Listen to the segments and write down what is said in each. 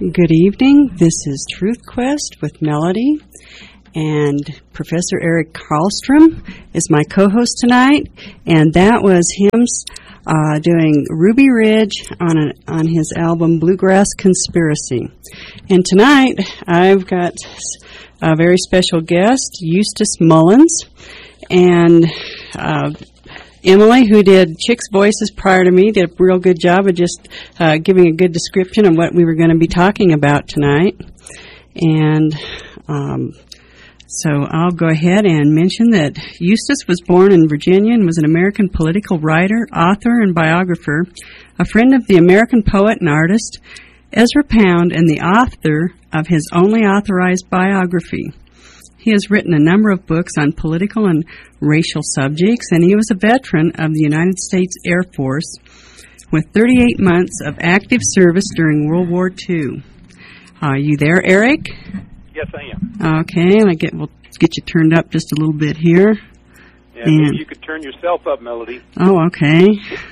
Good evening. This is Truth Quest with Melody, and Professor Eric Karlstrom is my co-host tonight, and that was him doing Ruby Ridge on his album Bluegrass Conspiracy. And tonight I've got a very special guest, Eustace Mullins, and Emily, who did Chick's voices prior to me, did a real good job of just giving a good description of what we were going to be talking about tonight. And so I'll go ahead and mention that Eustace was born in Virginia and was an American political writer, author, and biographer, a friend of the American poet and artist Ezra Pound, and the author of his only authorized biography. He has written a number of books on political and racial subjects, and he was a veteran of the United States Air Force with 38 months of active service during World War II. Are you there, Eric? Yes, I am. Okay, we'll get you turned up just a little bit here. Yeah, maybe you could turn yourself up, Melody. Oh, okay.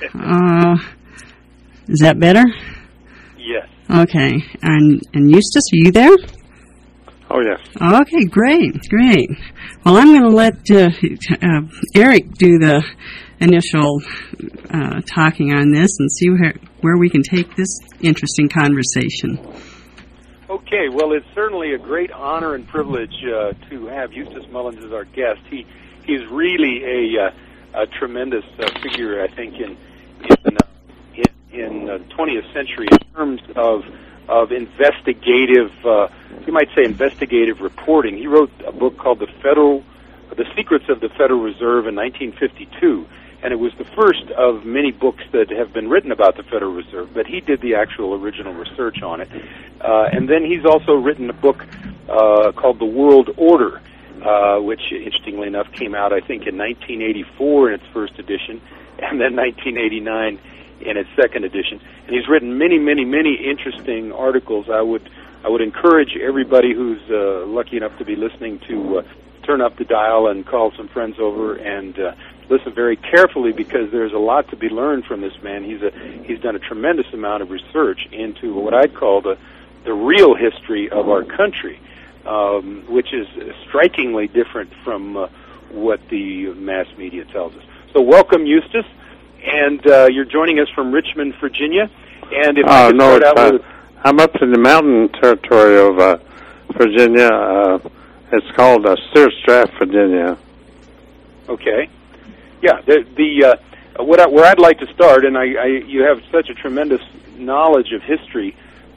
Is that better? Yes. Okay, and Eustace, are you there? Oh, yes. Okay, great. Well, I'm going to let Eric do the initial talking on this and see where we can take this interesting conversation. Okay, well, it's certainly a great honor and privilege to have Eustace Mullins as our guest. He's really a tremendous figure, I think, in the 20th century in terms of investigative, you might say investigative reporting. He wrote a book called The Secrets of the Federal Reserve in 1952, and it was the first of many books that have been written about the Federal Reserve, but he did the actual original research on it. And then he's also written a book called The World Order, which, interestingly enough, came out, I think, in 1984 in its first edition, and then 1989 in its second edition. And he's written many interesting articles. I would encourage everybody who's lucky enough to be listening to turn up the dial and call some friends over and listen very carefully, because there's a lot to be learned from this man. He's done a tremendous amount of research into what I'd call the real history of our country, which is strikingly different from what the mass media tells us. So welcome, Eustace. And you're joining us from Richmond, Virginia. And if I could start out with... I'm up in the mountain territory of Virginia. It's called Steerstraft, Virginia. Okay. Yeah. Where I'd like to start, and you have such a tremendous knowledge of history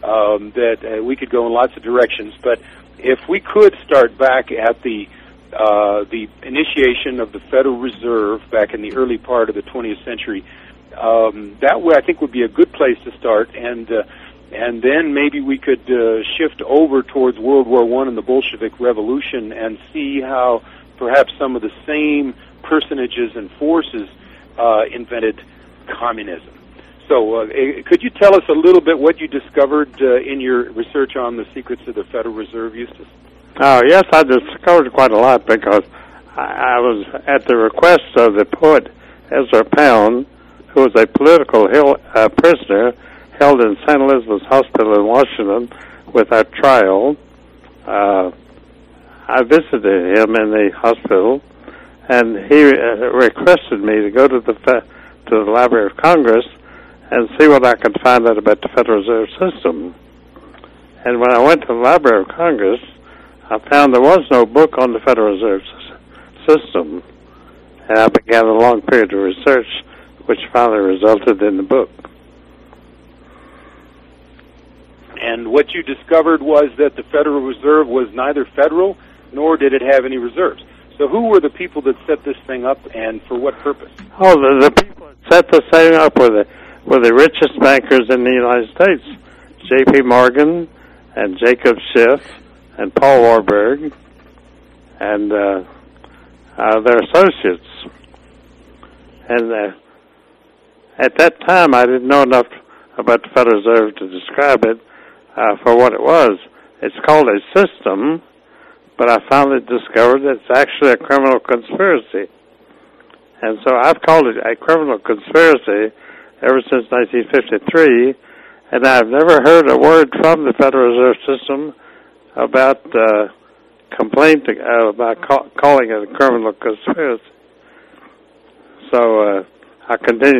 that we could go in lots of directions. But if we could start back at the initiation of the Federal Reserve back in the early part of the 20th century, that way I think would be a good place to start, and then maybe we could shift over towards World War I and the Bolshevik Revolution and see how perhaps some of the same personages and forces invented communism. So could you tell us a little bit what you discovered in your research on the secrets of the Federal Reserve, Eustace? Oh, yes, I discovered quite a lot, because I was at the request of the poet Ezra Pound, who was a political prisoner held in St. Elizabeth's Hospital in Washington without trial. I visited him in the hospital, and he requested me to go to the Library of Congress and see what I could find out about the Federal Reserve System. And when I went to the Library of Congress, I found there was no book on the Federal Reserve System, and I began a long period of research, which finally resulted in the book. And what you discovered was that the Federal Reserve was neither federal, nor did it have any reserves. So who were the people that set this thing up, and for what purpose? Oh, the people that set this thing up were the richest bankers in the United States, J.P. Morgan and Jacob Schiff and Paul Warburg, and their associates. And at that time, I didn't know enough about the Federal Reserve to describe it for what it was. It's called a system, but I finally discovered that it's actually a criminal conspiracy. And so I've called it a criminal conspiracy ever since 1953, and I've never heard a word from the Federal Reserve System about complaint about calling it a criminal conspiracy. So I continue